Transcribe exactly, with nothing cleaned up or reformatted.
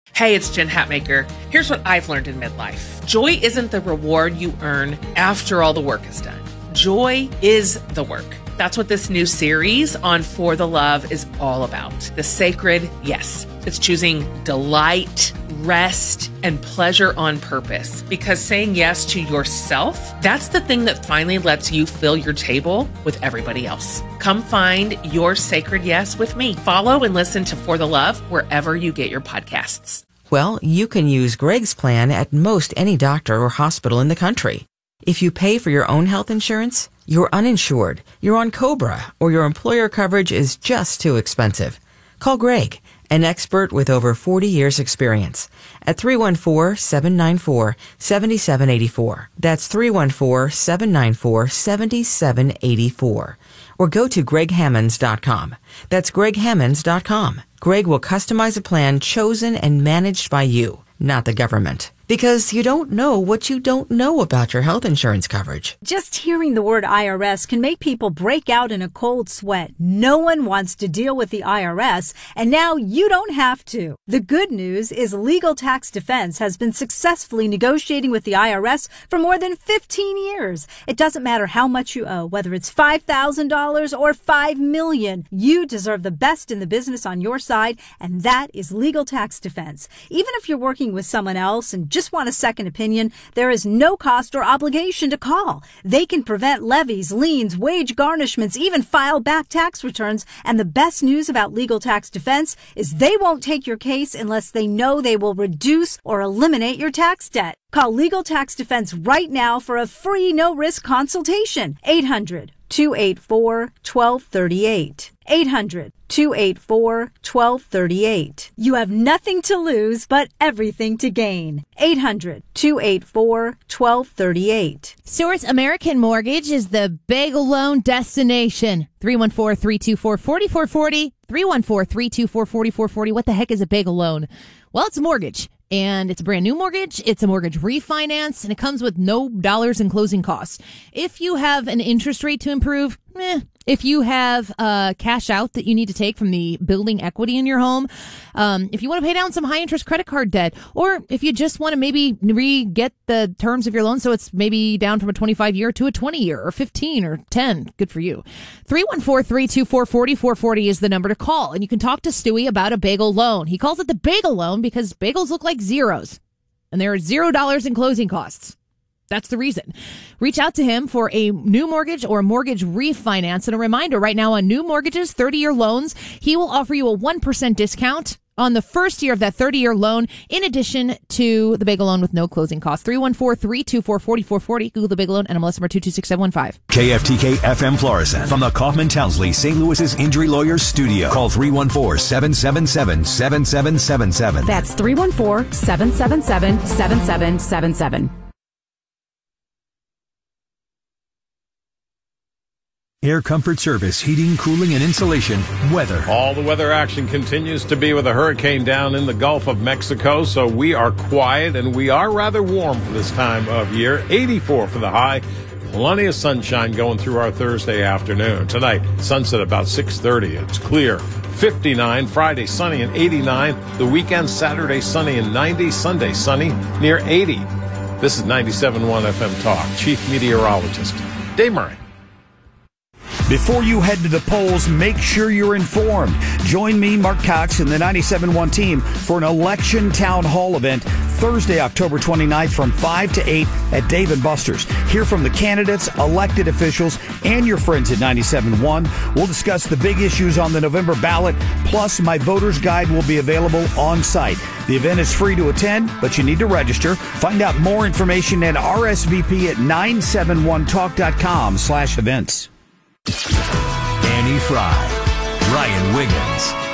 Hey, it's Jen Hatmaker. Here's what I've learned in midlife. Joy isn't the reward you earn after all the work is done. Joy is the work. That's what this new series on For the Love is all about. The sacred yes. It's choosing delight, rest, and pleasure on purpose. Because saying yes to yourself, that's the thing that finally lets you fill your table with everybody else. Come find your sacred yes with me. Follow and listen to For the Love wherever you get your podcasts. Well, you can use Greg's plan at most any doctor or hospital in the country. If you pay for your own health insurance, you're uninsured, you're on COBRA, or your employer coverage is just too expensive. Call Greg, an expert with over forty years experience, at three one four, seven nine four, seven seven eight four. That's three one four, seven nine four, seven seven eight four. Or go to greg hammonds dot com. That's greg hammonds dot com. Greg will customize a plan chosen and managed by you, not the government. Because you don't know what you don't know about your health insurance coverage. Just hearing the word I R S can make people break out in a cold sweat. No one wants to deal with the I R S, and now you don't have to. The good news is Legal Tax Defense has been successfully negotiating with the I R S for more than fifteen years. It doesn't matter how much you owe, whether it's five thousand dollars or five million dollars. You deserve the best in the business on your side, and that is Legal Tax Defense. Even if you're working with someone else and just want a second opinion, there is no cost or obligation to call. They can prevent levies, liens, wage garnishments, even file back tax returns. And the best news about Legal Tax Defense is they won't take your case unless they know they will reduce or eliminate your tax debt. Call Legal Tax Defense right now for a free no-risk consultation. eight hundred, two eight four, one two three eight. eight hundred, two eight four, one two three eight. You have nothing to lose, but everything to gain. eight hundred, two eight four, one two three eight. Stewart's American Mortgage is the bagel loan destination. three one four, three two four, four four four zero. three one four, three two four, four four four zero. What the heck is a bagel loan? Well, it's a mortgage. And it's a brand new mortgage. It's a mortgage refinance, and it comes with no dollars in closing costs. If you have an interest rate to improve, eh. If you have uh, cash out that you need to take from the building equity in your home, um, if you want to pay down some high interest credit card debt, or if you just want to maybe re-get the terms of your loan so it's maybe down from a twenty-five year to a twenty year or fifteen or ten, good for you. three one four, three two four, four four four zero is the number to call, and you can talk to Stewie about a bagel loan. He calls it the bagel loan because bagels look like zeros, and there are zero dollars in closing costs. That's the reason. Reach out to him for a new mortgage or mortgage refinance. And a reminder, right now on new mortgages, thirty-year loans, he will offer you a one percent discount on the first year of that thirty-year loan, in addition to the bagel loan with no closing costs. three one four, three two four, four four four zero. Google the bagel loan, and M L S number two two six seven one five. K F T K F M Florissant from the Kaufman Townsley Saint Louis's Injury Lawyers Studio. Call three one four, seven seven seven, seven seven seven seven. That's three one four, seven seven seven, seven seven seven seven. Air Comfort Service, heating, cooling, and insulation, weather. All the weather action continues to be with a hurricane down in the Gulf of Mexico, so we are quiet and we are rather warm for this time of year. eighty-four for the high. Plenty of sunshine going through our Thursday afternoon. Tonight, sunset about six thirty. It's clear. fifty-nine. Friday, sunny and eighty-nine. The weekend, Saturday, sunny and ninety. Sunday, sunny near eighty. This is ninety-seven point one F M Talk. Chief Meteorologist Dave Murray. Before you head to the polls, make sure you're informed. Join me, Mark Cox, and the ninety-seven point one team for an election town hall event Thursday, October twenty-ninth from five to eight at Dave and Buster's. Hear from the candidates, elected officials, and your friends at ninety-seven point one. We'll discuss the big issues on the November ballot, plus my voter's guide will be available on site. The event is free to attend, but you need to register. Find out more information at R S V P at nine seven one talk dot com slash events. Annie Fry, Ryan Wiggins.